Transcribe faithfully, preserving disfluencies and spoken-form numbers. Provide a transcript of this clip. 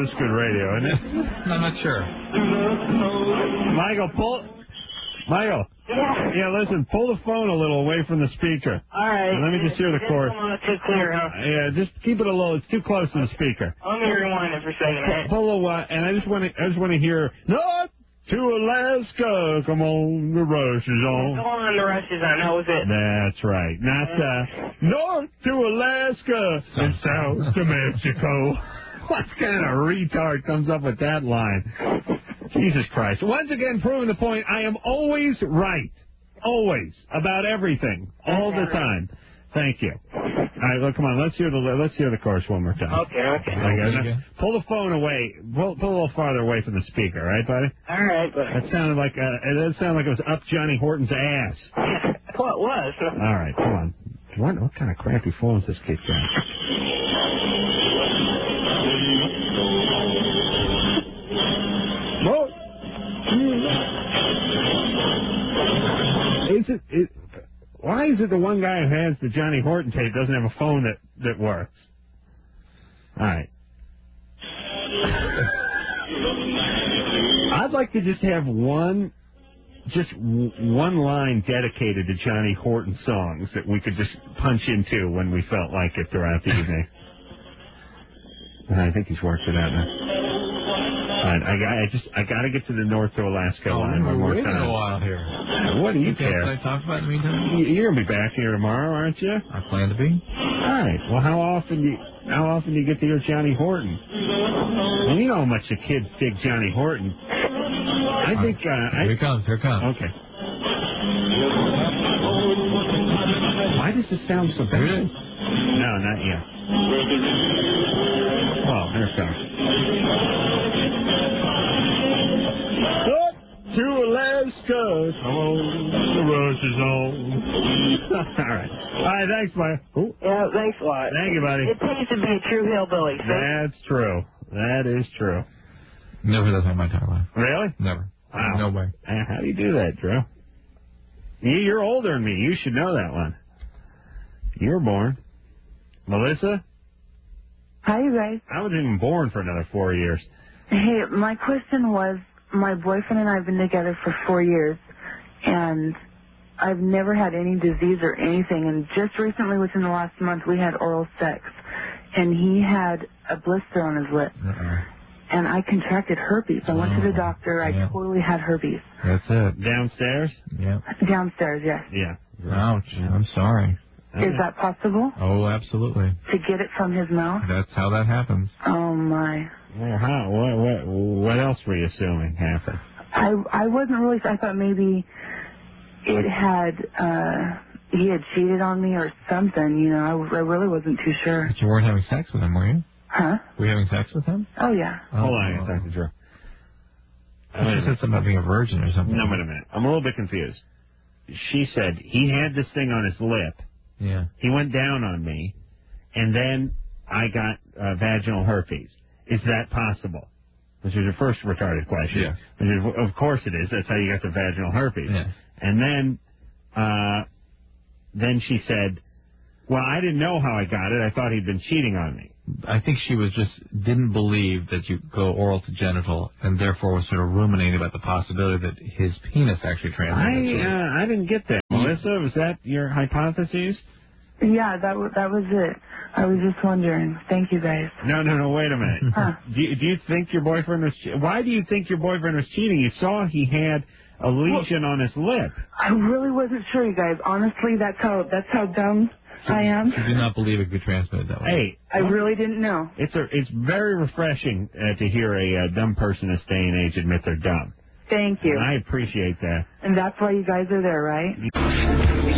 is good radio, isn't it? I'm not sure. Michael, pull... Michael. Yeah. Yeah, listen, pull the phone a little away from the speaker. All right. And let me just hear the chorus. It's too clear, huh? Yeah, just keep it a little. It's too close to the speaker. Let me rewind it for a second. Pull a little while, and I just want to. I just want to hear North to Alaska. Come on, the rush is on. Come on, the rush is on. That was it. That's right. Not uh, North to Alaska and South to Mexico. What kind of retard comes up with that line? Jesus Christ. Once again, proving the point, I am always right. Always. About everything. All the time. Thank you. All right, look, come on. Let's hear the let's hear the chorus one more time. Okay, okay. okay now, pull the phone away. Pull, pull a little farther away from the speaker, all right, buddy? All right, buddy. That sounded like uh, that sounded like it was up Johnny Horton's ass. Well, it was. All right, come on. What, what kind of crappy phones this kid got? Well, is it, it? Why is it the one guy who has the Johnny Horton tape doesn't have a phone that, that works? All right. I'd like to just have one, just w- one line dedicated to Johnny Horton songs that we could just punch into when we felt like it throughout the evening. I think he's worked it out now. All right, I, I just I got to get to the North to Alaska oh, line one more time. time. A while here. What do you okay, care? Can I talk about it in the meantime? You're gonna be back here tomorrow, aren't you? I plan to be. All right. Well, how often do you, how often do you get to hear Johnny Horton? Well, you know how much the kids dig Johnny Horton. I All think. Right. Uh, here I, it comes. Here it comes. Okay. Why does this sound so bad? Really? No, not yet. Oh, here it comes. Up to Alaska. Come on, the rush is on. All right. All right, thanks, Mike. Ooh. Yeah, thanks a lot. Thank you, buddy. It pays to be a true hillbilly. So. That's true. That is true. Never done that in my entire life. Really? Never. Wow. No way. Uh, how do you do that, Drew? You- You're older than me. You should know that one. You were born. Melissa? Hi, you guys. I wasn't even born for another four years. Hey, my question was, my boyfriend and I have been together for four years, and I've never had any disease or anything, and just recently, within the last month, we had oral sex, and he had a blister on his lip, Uh-uh. and I contracted herpes. I went to the doctor. I yeah. totally had herpes. That's it. Downstairs? Yeah. Downstairs, yes. Yeah. Ouch. I'm sorry. Is that possible? Oh, absolutely. To get it from his mouth? That's how that happens. Oh, my. Well, how? What, what, what else were you assuming happened? I, I wasn't really, I thought maybe it had, uh, he had cheated on me or something, you know. I, I really wasn't too sure. But you weren't having sex with him, were you? Huh? Were you having sex with him? Oh, yeah. Oh, Hold on a second, Drew. She said something about being a virgin or something. No, wait a minute. I'm a little bit confused. She said he had this thing on his lip. Yeah. He went down on me, and then I got uh, vaginal herpes. Is that possible? Which is your first retarded question. Yeah. Which is, of course it is. That's how you got the vaginal herpes. Yeah. And then, uh, then she said, well, I didn't know how I got it. I thought he'd been cheating on me. I think she was just didn't believe that you go oral to genital, and therefore was sort of ruminating about the possibility that his penis actually I transmitted. uh, I didn't get that. Melissa, was that your hypothesis? Yeah, that, w- that was it. I was just wondering. Thank you, guys. No, no, no, wait a minute. Huh. Do you, do you think your boyfriend was... Che- Why do you think your boyfriend was cheating? You saw he had a lesion on his lip. I really wasn't sure, you guys. Honestly, that's how that's how dumb I am. She did not believe it could transmit it that way. Hey, I really didn't know. it's a, it's very refreshing uh, to hear a uh, dumb person this day and age admit they're dumb. Thank you. And I appreciate that. And that's why you guys are there, right?